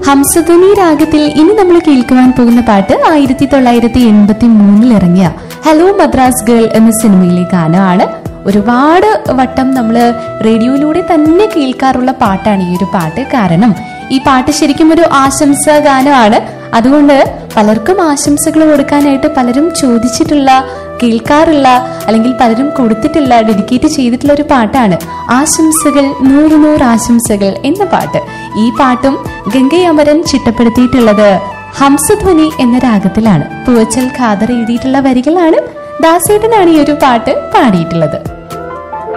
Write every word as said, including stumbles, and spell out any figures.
ഹംസധ്വനി രാഗത്തിൽ ഇനി നമ്മൾ കേൾക്കുവാൻ പോകുന്ന പാട്ട് ആയിരത്തി തൊള്ളായിരത്തി എൺപത്തി മൂന്നിൽ ഇറങ്ങിയ ഹലോ മദ്രാസ് ഗേൾ എന്ന സിനിമയിലെ ഗാനമാണ്. ഒരുപാട് വട്ടം നമ്മൾ റേഡിയോയിലൂടെ തന്നെ കേൾക്കാറുള്ള പാട്ടാണ് ഈ ഒരു പാട്ട്. കാരണം ഈ പാട്ട് ശരിക്കും ഒരു ആശംസ ഗാനമാണ്. അതുകൊണ്ട് പലർക്കും ആശംസകൾ കൊടുക്കാനായിട്ട് പലരും ചോദിച്ചിട്ടുള്ള, കേൾക്കാറുള്ള, അല്ലെങ്കിൽ പലരും കൊടുത്തിട്ടുള്ള, ഡെഡിക്കേറ്റ് ചെയ്തിട്ടുള്ള ഒരു പാട്ടാണ് ആശംസകൾ നൂറ് നൂറ് ആശംസകൾ എന്ന പാട്ട്. ഈ പാട്ടും ഗംഗൈ അമരൻ ചിട്ടപ്പെടുത്തിയിട്ടുള്ളത് ഹംസധ്വനി എന്ന രാഗത്തിലാണ്. പൂവച്ചൽ ഖാദർ എഴുതിയിട്ടുള്ള വരികളാണ്. ദാസേട്ടനാണ് ഈ ഒരു പാട്ട് പാടിയിട്ടുള്ളത്.